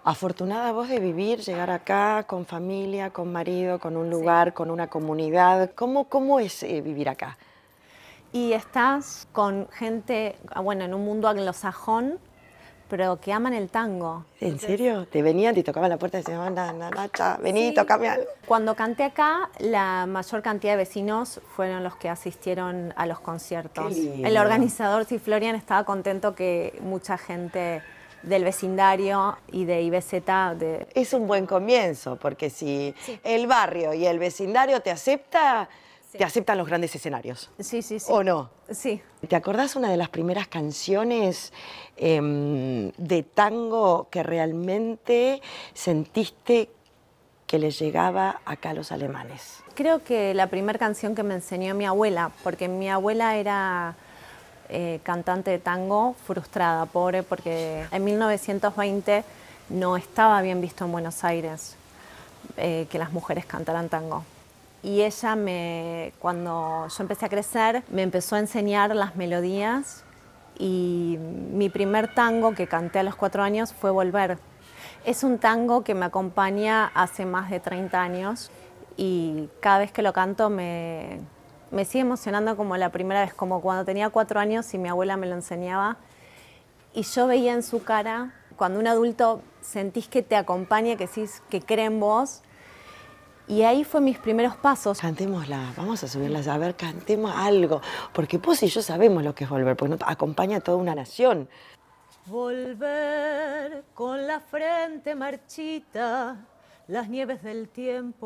Afortunada vos de vivir, llegar acá con familia, con marido, con un lugar, con una comunidad. ¿Cómo es vivir acá? Y estás con gente, bueno, en un mundo anglosajón, pero que aman el tango. ¿En serio? ¿Te venían, te tocaban la puerta y decían, Nacha, vení, Sí. tocame algo? Cuando canté acá, la mayor cantidad de vecinos fueron los que asistieron a los conciertos. Qué lindo. El organizador, sí, Florian, estaba contento que mucha gente del vecindario y de IBZ... Es un buen comienzo, porque si el barrio y el vecindario te acepta, te aceptan los grandes escenarios. Sí, sí, sí. ¿O no? Sí. ¿Te acordás una de las primeras canciones de tango que realmente sentiste que les llegaba acá a los alemanes? Creo que la primera canción que me enseñó mi abuela, porque mi abuela era cantante de tango, frustrada, pobre, porque en 1920 no estaba bien visto en Buenos Aires que las mujeres cantaran tango. Y ella, cuando yo empecé a crecer, me empezó a enseñar las melodías y mi primer tango que canté a los 4 años fue Volver. Es un tango que me acompaña hace más de 30 años y cada vez que lo canto me sigue emocionando como la primera vez, como cuando tenía 4 años y mi abuela me lo enseñaba. Y yo veía en su cara, cuando un adulto sentís que te acompaña, que decís que cree en vos. Y ahí fue mis primeros pasos. Cantémosla, vamos a subirla, a ver, cantemos algo. Porque vos y yo sabemos lo que es volver, porque nos acompaña a toda una nación. Volver con la frente marchita, las nieves del tiempo